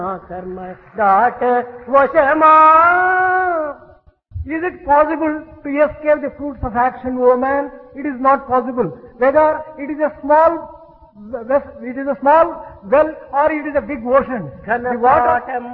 karma dhat vashama. Is it possible to escape the fruits of action, O man? It is not possible. Whether it is a small well or it is a big ocean. The water